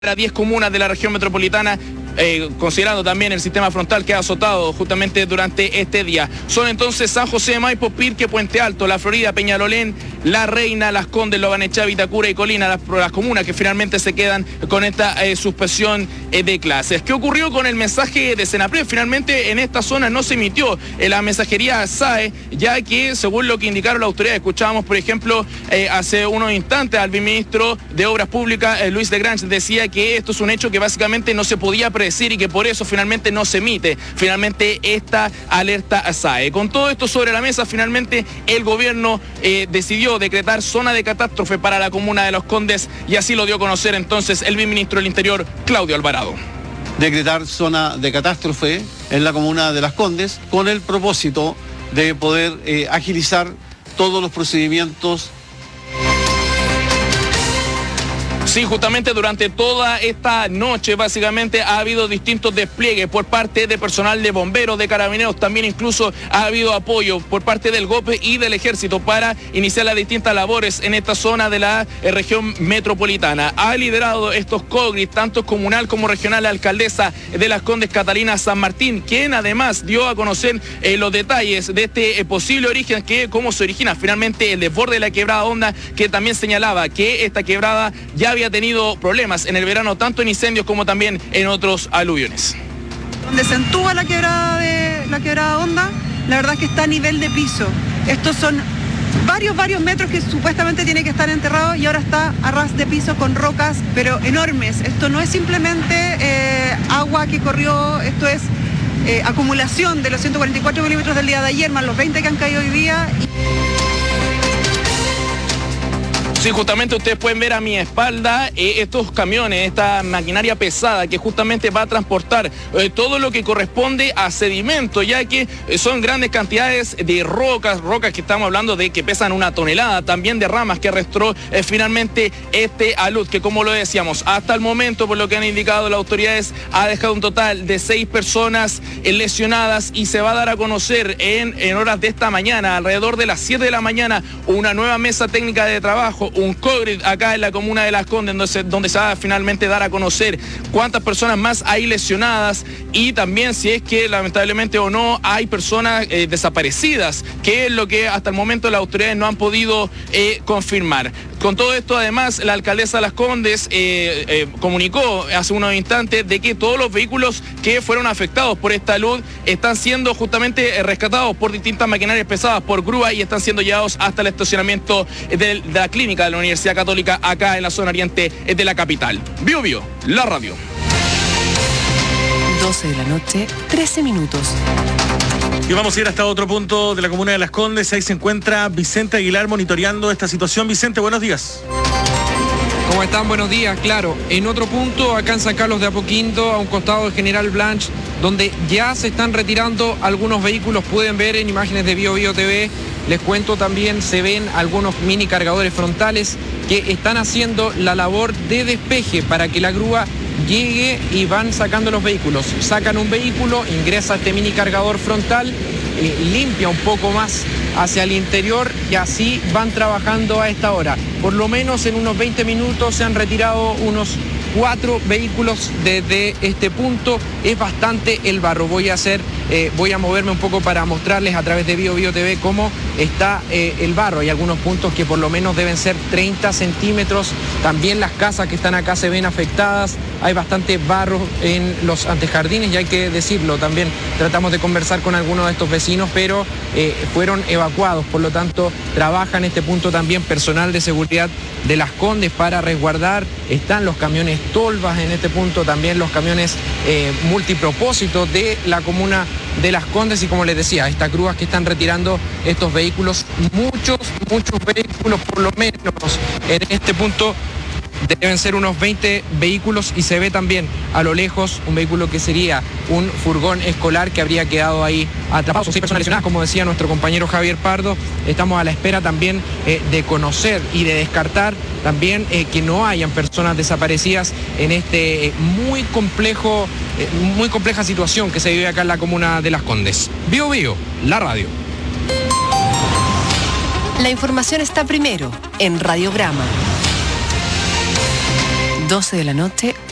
a 10 comunas de la región metropolitana, considerando también el sistema frontal que ha azotado justamente durante este día. Son entonces San José de Maipo, Pirque, Puente Alto, La Florida, Peñalolén, La Reina, Las Condes, Lobanechea, Vitacura y Colina, las comunas que finalmente se quedan con esta suspensión de clases. ¿Qué ocurrió con el mensaje de Senapred? Finalmente en esta zona no se emitió la mensajería SAE, ya que según lo que indicaron las autoridades, escuchábamos por ejemplo hace unos instantes al viceministro de Obras Públicas, Luis de Grange, decía que esto es un hecho que básicamente no se podía predecir y que por eso finalmente no se emite finalmente esta alerta SAE. Con todo esto sobre la mesa, finalmente el gobierno decidió decretar zona de catástrofe para la comuna de Los Condes y así lo dio a conocer entonces el viceministro del Interior, Claudio Alvarado. Decretar zona de catástrofe en la comuna de Las Condes con el propósito de poder agilizar todos los procedimientos. Sí, justamente durante toda esta noche básicamente ha habido distintos despliegues por parte de personal de bomberos, de carabineros, también incluso ha habido apoyo por parte del GOPE y del Ejército para iniciar las distintas labores en esta zona de la región metropolitana. Ha liderado estos COGRIS, tanto comunal como regional, la alcaldesa de Las Condes, Catalina San Martín, quien además dio a conocer los detalles de este posible origen, que cómo se origina finalmente el desborde de la quebrada Honda, que también señalaba que esta quebrada ya había tenido problemas en el verano, tanto en incendios como también en otros aluviones. Donde se entuba la quebrada Honda, la verdad es que está a nivel de piso. Estos son varios metros que supuestamente tiene que estar enterrado y ahora está a ras de piso con rocas, pero enormes. Esto no es simplemente agua que corrió, esto es acumulación de los 144 milímetros del día de ayer, más los 20 que han caído hoy día. Sí, justamente ustedes pueden ver a mi espalda estos camiones, esta maquinaria pesada que justamente va a transportar todo lo que corresponde a sedimento, ya que son grandes cantidades de rocas que estamos hablando de que pesan 1 tonelada, también de ramas que arrastró finalmente este alud, que como lo decíamos, hasta el momento, por lo que han indicado las autoridades, ha dejado un total de 6 personas lesionadas y se va a dar a conocer en horas de esta mañana, alrededor de las 7 de la mañana, una nueva mesa técnica de trabajo, un COGRIS acá en la comuna de Las Condes, donde se va a finalmente dar a conocer cuántas personas más hay lesionadas y también si es que lamentablemente o no hay personas desaparecidas, que es lo que hasta el momento las autoridades no han podido confirmar. Con todo esto, además, la alcaldesa de Las Condes comunicó hace unos instantes de que todos los vehículos que fueron afectados por esta luz están siendo justamente rescatados por distintas maquinarias pesadas, por grúa, y están siendo llevados hasta el estacionamiento de la clínica de la Universidad Católica acá en la zona oriente de la capital. Bio Bio, la radio. 12 de la noche, 13 minutos. Y vamos a ir hasta otro punto de la comuna de Las Condes. Ahí se encuentra Vicente Aguilar monitoreando esta situación. Vicente, buenos días. ¿Cómo están? Buenos días. Claro, en otro punto, acá en San Carlos de Apoquindo, a un costado de General Blanch, donde ya se están retirando algunos vehículos, pueden ver en imágenes de Bio Bio TV. Les cuento también, se ven algunos mini cargadores frontales que están haciendo la labor de despeje para que la grúa llegue y van sacando los vehículos. Sacan un vehículo, ingresa este mini cargador frontal, limpia un poco más hacia el interior y así van trabajando a esta hora. Por lo menos en unos 20 minutos se han retirado unos 4 vehículos desde este punto. Es bastante el barro. Voy a moverme un poco para mostrarles a través de Bio Bio TV cómo está el barro. Hay algunos puntos que por lo menos deben ser 30 centímetros. También las casas que están acá se ven afectadas. Hay bastante barro en los antejardines y hay que decirlo también. Tratamos de conversar con algunos de estos vecinos, pero fueron evacuados. Por lo tanto, trabaja en este punto también personal de seguridad de Las Condes para resguardar. Están los camiones tolvas en este punto, también los camiones multipropósitos de la comuna de Las Condes y, como les decía, estas grúas que están retirando estos vehículos, muchos vehículos por lo menos en este punto. Deben ser unos 20 vehículos y se ve también a lo lejos un vehículo que sería un furgón escolar que habría quedado ahí atrapado. Son 6 personas lesionadas, como decía nuestro compañero Javier Pardo. Estamos a la espera también de conocer y de descartar también que no hayan personas desaparecidas en este muy compleja situación que se vive acá en la comuna de Las Condes. Bio Bio, la radio. La información está primero en Radiograma. 12 de la noche,